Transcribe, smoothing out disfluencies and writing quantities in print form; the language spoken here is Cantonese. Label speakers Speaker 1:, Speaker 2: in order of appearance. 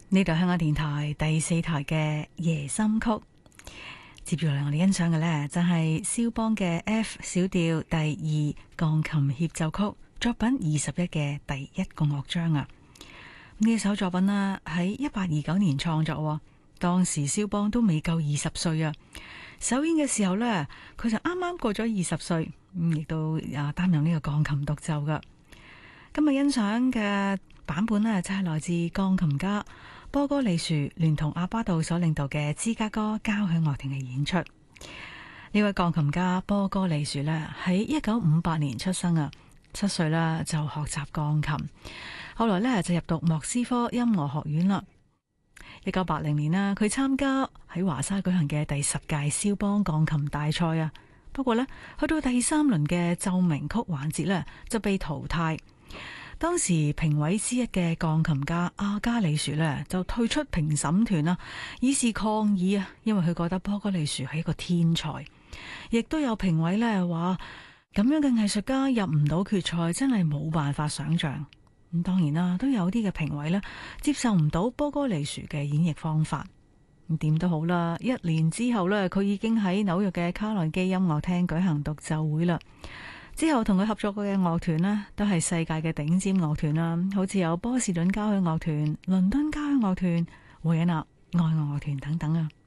Speaker 1: 呢度香港電台第4台嘅夜心曲，接住嚟我哋欣賞嘅呢，就係肖邦嘅 F 小調第2鋼琴協奏曲作品21嘅第1個樂章啊！呢首作品呢，喺1829年創作，當時肖邦都未夠20歲啊！首演嘅時候呢，佢就啱啱過咗20歲，亦都擔任呢個鋼琴獨奏噶。今日欣賞嘅版本呢，就係來自鋼琴家波哥利殊聯同阿巴杜所領導嘅芝加哥交響樂團嘅演出。呢位鋼琴家波哥利殊呢，喺1958年出生啊，7歲啦就學習鋼琴，後來呢就入讀莫斯科音樂學院啦。1980年啦，佢參加喺華沙舉行嘅第10屆肖邦鋼琴大賽啊，不過呢，去到第3輪嘅奏鳴曲環節呢，就被淘汰。當時評委之一嘅鋼琴家阿加里殊呢，就退出評審團啦，以示抗議啊，因為佢覺得波哥利殊係一個天才。亦都有評委呢話，咁樣嘅藝術家入唔到決賽，真係冇辦法想象。咁當然啦，都有啲嘅評委呢接受唔到波哥利殊嘅演繹方法。咁點都好啦，1年之後呢，佢已經喺紐約嘅卡內基音樂廳舉行獨奏會啦。之後同佢合作過嘅樂團呢，都係世界嘅頂尖樂團啦，好似有波士頓交響樂團、倫敦交響樂團、維也納愛樂樂團等等啊。